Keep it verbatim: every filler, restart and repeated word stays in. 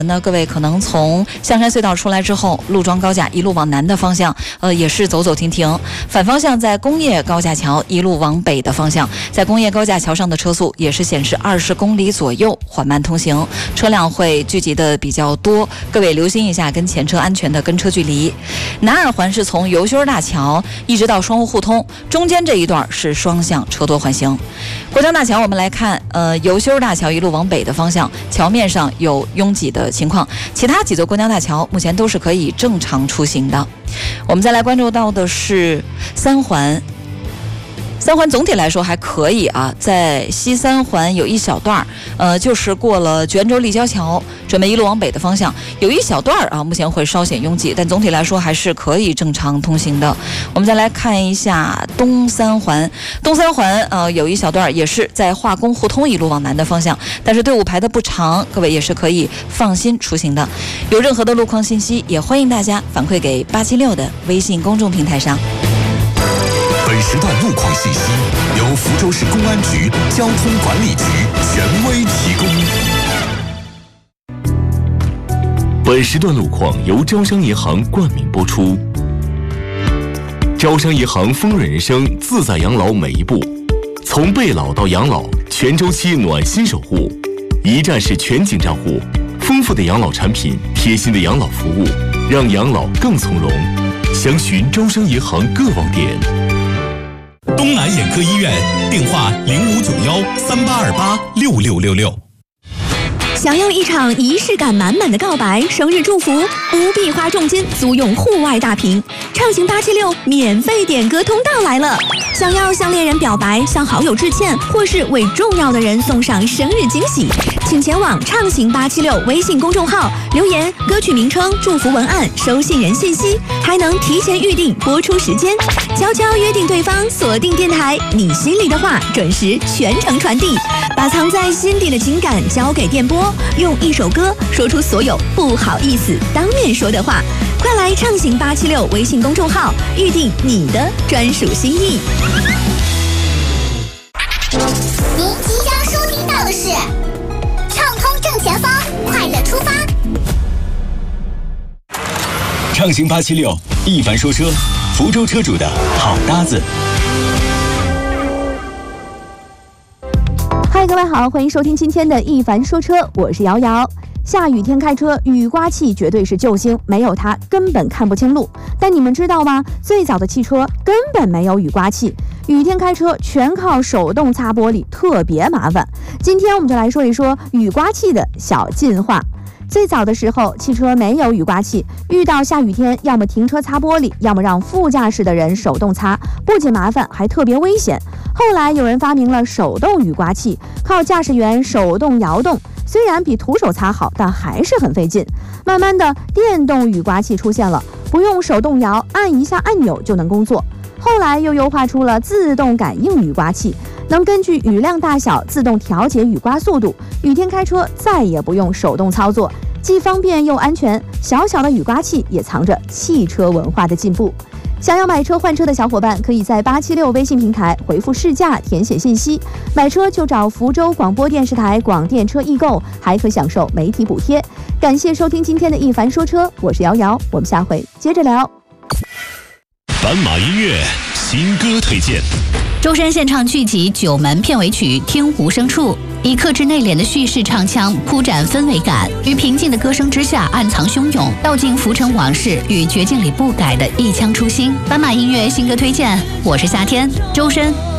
那各位可能从象山隧道出来之后，陆庄高架一路往南的方向，呃，也是走走停停。反方向在工业高架桥一路往北的方向，在工业高架桥上的车速也是显示二十公里左右，缓慢通行，车辆会聚集的比较多。各位留心一下跟前车安全的跟车距离。南二环是从油修大桥一直到双湖互通，中间这一段是双向车多缓行。国江大桥我们来看，呃，油修大桥一路往北的方向，桥面上有拥挤的情况，其他几座过江大桥目前都是可以正常出行的。我们再来关注到的是三环。三环总体来说还可以啊，在西三环有一小段，呃，就是过了卷轴立交桥，准备一路往北的方向，有一小段啊，目前会稍显拥挤，但总体来说还是可以正常通行的。我们再来看一下东三环，东三环呃有一小段也是在化工互通一路往南的方向，但是队伍排的不长，各位也是可以放心出行的。有任何的路况信息，也欢迎大家反馈给八七六的微信公众平台上。 本时段路况信息由福州市公安局交通管理局权威提供。 本时段路况由招商银行冠名播出。招商银行丰润人生自在养老每一步，从备老到养老，全周期暖心守护，一站式全景账户，丰富的养老产品，贴心的养老服务，让养老更从容。详询招商银行各网点。 东南眼科医院，电话零五九幺三八二八六六六六。 想要一场仪式感满满的告白、生日祝福，不必花重金租用户外大屏，畅行八七六免费点歌通道来了。想要向恋人表白、向好友致歉，或是为重要的人送上生日惊喜，请前往畅行八七六微信公众号留言歌曲名称、祝福文案、收信人信息，还能提前预定播出时间，悄悄约定对方，锁定电台，你心里的话准时全程传递，把藏在心底的情感交给电波，用一首歌说出所有不好意思当面说的话。快来畅行八七六微信公众号预定你的专属心意。 您即将收听到的是畅通正前方，快乐出发。 畅行八七六，一凡说车，福州车主的好搭子。 嗨，各位好，欢迎收听今天的一凡说车，我是瑶瑶。下雨天开车，雨刮器绝对是救星，没有它根本看不清路。但你们知道吗？最早的汽车根本没有雨刮器，雨天开车全靠手动擦玻璃，特别麻烦。今天我们就来说一说雨刮器的小进化。最早的时候，汽车没有雨刮器，遇到下雨天，要么停车擦玻璃，要么让副驾驶的人手动擦，不仅麻烦，还特别危险。后来有人发明了手动雨刮器，靠驾驶员手动摇动，虽然比徒手擦好，但还是很费劲。慢慢的，电动雨刮器出现了，不用手动摇，按一下按钮就能工作。后来又优化出了自动感应雨刮器，能根据雨量大小自动调节雨刮速度，雨天开车再也不用手动操作，既方便又安全。小小的雨刮器也藏着汽车文化的进步。想要买车换车的小伙伴，可以在八七六微信平台回复试驾填写信息，买车就找福州广播电视台广电车易购，还可享受媒体补贴。感谢收听今天的一凡说车，我是瑶瑶，我们下回接着聊。 斑马音乐新歌推荐。 周深献唱剧集《九门》片尾曲《听无声处》，以克制内敛的叙事唱腔铺展氛围感，于平静的歌声之下暗藏汹涌，道尽浮沉往事与绝境里不改的一腔初心。斑马音乐新歌推荐，我是夏天，周深。